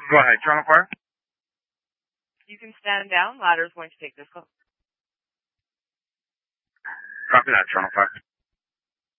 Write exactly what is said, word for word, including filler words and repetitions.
Go ahead, Toronto Fire. You can stand down. Ladder is going to take this call. Copy that, Toronto Fire.